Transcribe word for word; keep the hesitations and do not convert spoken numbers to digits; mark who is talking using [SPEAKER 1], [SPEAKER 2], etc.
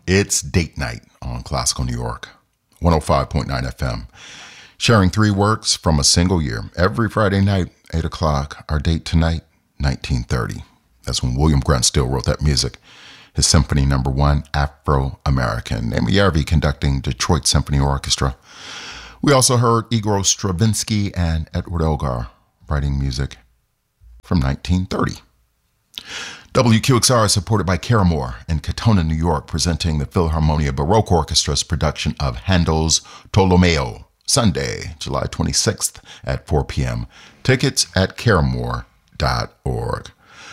[SPEAKER 1] It's date night on Classical New York, one oh five point nine F M. Sharing three works from a single year. Every Friday night, eight o'clock. Our date tonight, nineteen thirty. That's when William Grant Still wrote that music. His Symphony Number One, Afro-American. Amy Yarvi conducting Detroit Symphony Orchestra. We also heard Igor Stravinsky and Edward Elgar writing music from nineteen thirty. W Q X R is supported by Caramore in Katona, New York, presenting the Philharmonia Baroque Orchestra's production of Handel's Tolomeo, Sunday, July twenty-sixth at four p.m. Tickets at caramore dot org.